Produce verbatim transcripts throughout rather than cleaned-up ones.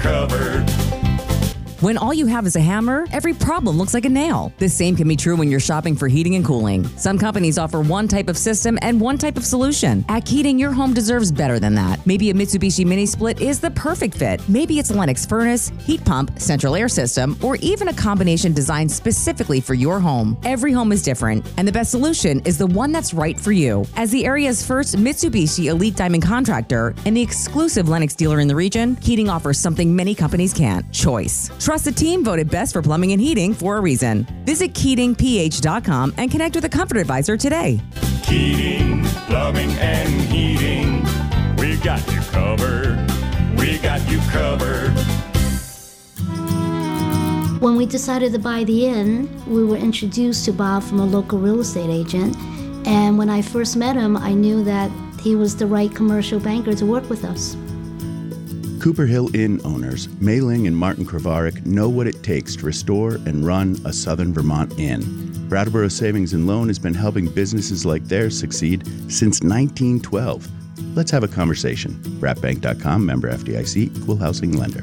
covered. When all you have is a hammer, every problem looks like a nail. The same can be true when you're shopping for heating and cooling. Some companies offer one type of system and one type of solution. At Keating, your home deserves better than that. Maybe a Mitsubishi Mini Split is the perfect fit. Maybe it's a Lennox furnace, heat pump, central air system, or even a combination designed specifically for your home. Every home is different, and the best solution is the one that's right for you. As the area's first Mitsubishi Elite Diamond contractor and the exclusive Lennox dealer in the region, Keating offers something many companies can't: choice. Trusted team voted best for plumbing and heating for a reason. Visit Keating P H dot com and connect with a comfort advisor today. Keating, plumbing and heating. We got you covered. We got you covered. When we decided to buy the inn, we were introduced to Bob from a local real estate agent. And when I first met him, I knew that he was the right commercial banker to work with us. Cooper Hill Inn owners, Mei Ling and Martin Kravaric, know what it takes to restore and run a Southern Vermont inn. Brattleboro Savings and Loan has been helping businesses like theirs succeed since nineteen twelve. Let's have a conversation. brat bank dot com, member F D I C, equal housing lender.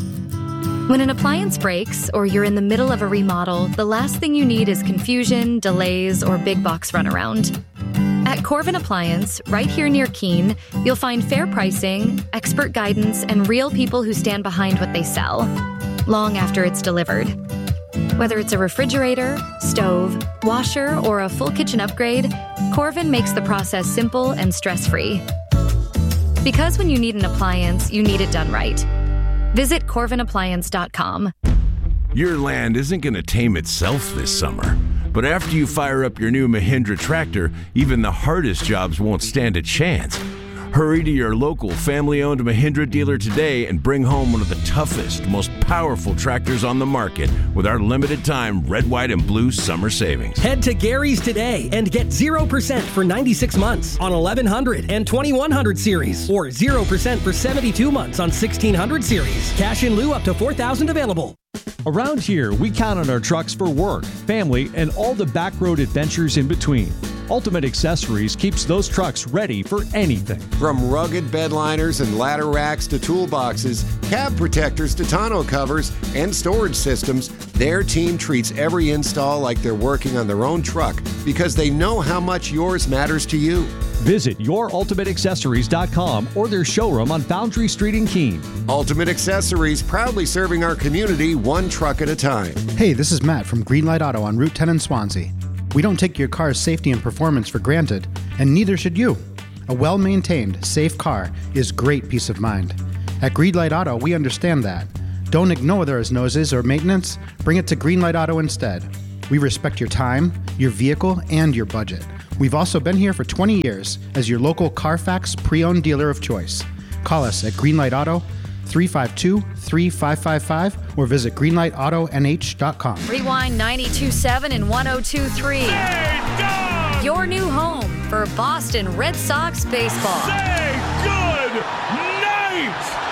When an appliance breaks or you're in the middle of a remodel, the last thing you need is confusion, delays, or big box runaround. At Corvin Appliance, right here near Keene, you'll find fair pricing, expert guidance, and real people who stand behind what they sell, long after it's delivered. Whether it's a refrigerator, stove, washer, or a full kitchen upgrade, Corvin makes the process simple and stress-free. Because when you need an appliance, you need it done right. Visit corvin appliance dot com. Your land isn't going to tame itself this summer. But after you fire up your new Mahindra tractor, even the hardest jobs won't stand a chance. Hurry to your local family-owned Mahindra dealer today and bring home one of the toughest, most powerful tractors on the market with our limited-time red, white, and blue summer savings. Head to Gary's today and get zero percent for ninety-six months on eleven hundred and twenty-one hundred series, or zero percent for seventy-two months on sixteen hundred series. Cash in lieu up to four thousand dollars available. Around here, we count on our trucks for work, family, and all the back road adventures in between. Ultimate Accessories keeps those trucks ready for anything. From rugged bed liners and ladder racks to toolboxes, cab protectors to tonneau covers, and storage systems, their team treats every install like they're working on their own truck because they know how much yours matters to you. Visit your ultimate accessories dot com or their showroom on Foundry Street in Keene. Ultimate Accessories, proudly serving our community one truck at a time. Hey, this is Matt from Greenlight Auto on Route ten in Swansea. We don't take your car's safety and performance for granted, and neither should you. A well-maintained, safe car is great peace of mind. At Greenlight Auto, we understand that. Don't ignore those noses or maintenance. Bring it to Greenlight Auto instead. We respect your time, your vehicle, and your budget. We've also been here for twenty years as your local Carfax pre-owned dealer of choice. Call us at Greenlight Auto, three five two, three five five five, or visit greenlight auto n h dot com. Rewind ninety-two point seven and one oh two point three. Your new home for Boston Red Sox baseball. Say good night!